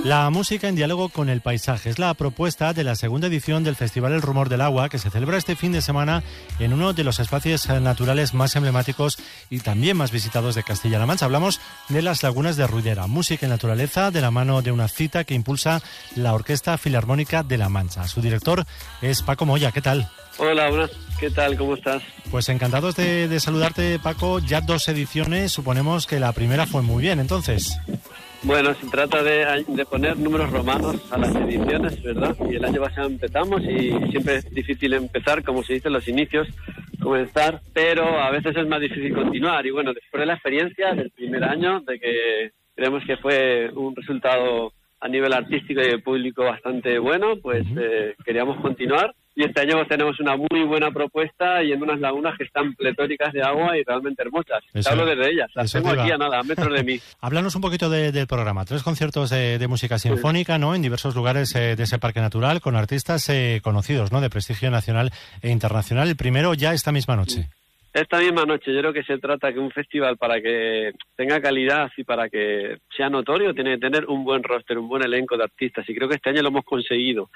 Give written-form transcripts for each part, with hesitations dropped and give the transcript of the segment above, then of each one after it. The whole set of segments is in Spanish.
La música en diálogo con el paisaje es la propuesta de la segunda edición del Festival El Rumor del Agua, que se celebra este fin de semana en uno de los espacios naturales más emblemáticos y también más visitados de Castilla-La Mancha. Hablamos de las lagunas de Ruidera, música y naturaleza de la mano de una cita que impulsa la Orquesta Filarmónica de La Mancha. Su director es Paco Moya. ¿Qué tal? Hola, buenas. ¿Qué tal? ¿Cómo estás? Pues encantados de saludarte, Paco. Ya 2 ediciones, suponemos que la primera fue muy bien, entonces. Bueno, se trata de poner números romanos a las ediciones, ¿verdad? Y el año pasado empezamos y siempre es difícil empezar, como se dice en los inicios, comenzar, pero a veces es más difícil continuar. Y bueno, después de la experiencia del primer año, de que creemos que fue un resultado a nivel artístico y de público bastante bueno, pues queríamos continuar. Y este año pues tenemos una muy buena propuesta y en unas lagunas que están pletóricas de agua y realmente hermosas. Te hablo desde ellas, las tengo aquí a nada, a metros de mí. Háblanos un poquito del programa. 3 conciertos de música sinfónica, ¿no? En diversos lugares de ese parque natural, con artistas conocidos, ¿no? De prestigio nacional e internacional. El primero ya esta misma noche. Esta misma noche. Yo creo que se trata que un festival, para que tenga calidad y para que sea notorio, tiene que tener un buen roster, un buen elenco de artistas, y creo que este año lo hemos conseguido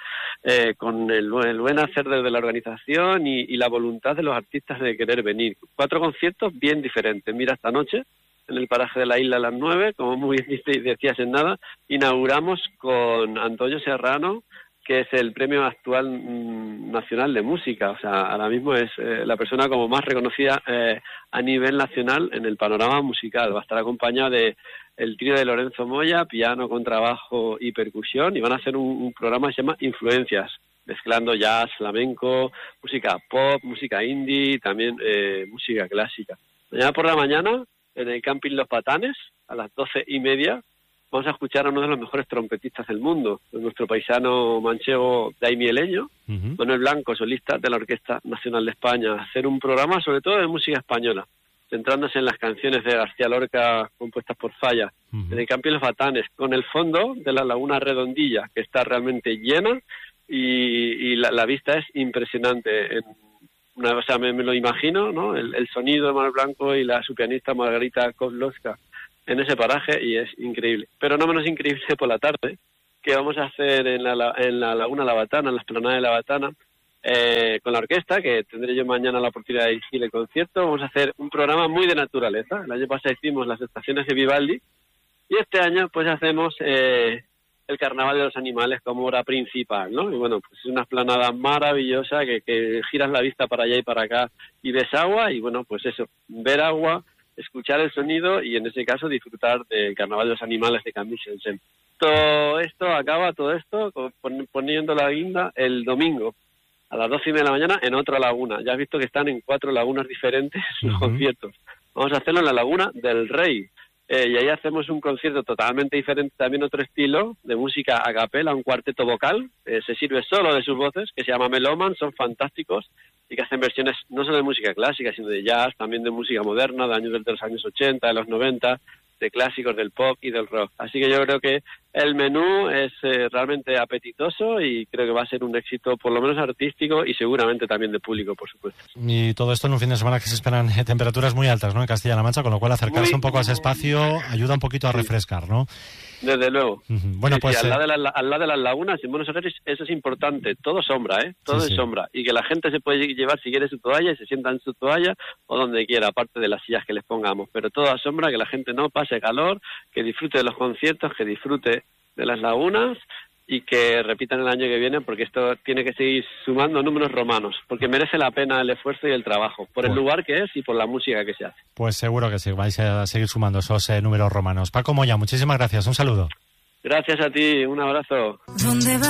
con el buen hacer desde la organización y la voluntad de los artistas de querer venir. 4 conciertos bien diferentes. Mira, esta noche en el paraje de la isla a las 9, como muy bien decías en nada, inauguramos con Antonio Serrano, que es el premio actual nacional de música. O sea, ahora mismo es la persona como más reconocida a nivel nacional en el panorama musical. Va a estar acompañado de el trío de Lorenzo Moya, piano, contrabajo y percusión, y van a hacer un programa que se llama Influencias, mezclando jazz, flamenco, música pop, música indie, también música clásica. Mañana por la mañana, en el Camping Los Patanes, a las 12:30, vamos a escuchar a uno de los mejores trompetistas del mundo, nuestro paisano manchego daimieleño, Manuel Blanco, solista de la Orquesta Nacional de España, hacer un programa sobre todo de música española, centrándose en las canciones de García Lorca compuestas por Falla, en el Camping Los Patanes, con el fondo de la Laguna Redondilla, que está realmente llena y la vista es impresionante. O sea, me lo imagino, ¿no? El sonido de Manuel Blanco y su pianista Margarita Kozlowska en ese paraje, y es increíble. Pero no menos increíble por la tarde, que vamos a hacer en la Laguna La Batana, en la explanada de La Batana, con la orquesta, que tendré yo mañana la oportunidad de dirigir el concierto. Vamos a hacer un programa muy de naturaleza. El año pasado hicimos las estaciones de Vivaldi, y este año pues hacemos el Carnaval de los Animales como hora principal, ¿no? Y bueno, pues es una explanada maravillosa que giras la vista para allá y para acá y ves agua, y bueno, pues eso, ver agua, escuchar el sonido y en ese caso disfrutar del Carnaval de los Animales de Camille Saint-Saëns. Todo esto poniendo la guinda el domingo a las 12:30 de la mañana en otra laguna. Ya has visto que están en 4 lagunas diferentes los conciertos. Vamos a hacerlo en la Laguna del Rey. Y ahí hacemos un concierto totalmente diferente, también otro estilo de música a capela, un cuarteto vocal, se sirve solo de sus voces, que se llama Meloman, son fantásticos, y que hacen versiones no solo de música clásica, sino de jazz, también de música moderna, de los años 80, de los 90, de clásicos del pop y del rock. Así que yo creo que el menú es realmente apetitoso y creo que va a ser un éxito, por lo menos artístico, y seguramente también de público, por supuesto. Y todo esto en un fin de semana que se esperan temperaturas muy altas, ¿no?, en Castilla-La Mancha, con lo cual acercarse un poco a ese espacio ayuda un poquito a refrescar, ¿no? Desde luego. Bueno, sí, pues al lado de las lagunas, en Buenos Aires, eso es importante. Todo sombra, todo es sombra. Y que la gente se puede llevar, si quiere, su toalla y se sienta en su toalla o donde quiera, aparte de las sillas que les pongamos. Pero todo a sombra, que la gente no pase calor, que disfrute de los conciertos, que disfrute de las lagunas y que repitan el año que viene, porque esto tiene que seguir sumando números romanos, porque merece la pena el esfuerzo y el trabajo, por el lugar que es y por la música que se hace. Pues seguro que sí, vais a seguir sumando esos números romanos. Paco Moya, muchísimas gracias, un saludo. Gracias a ti, un abrazo.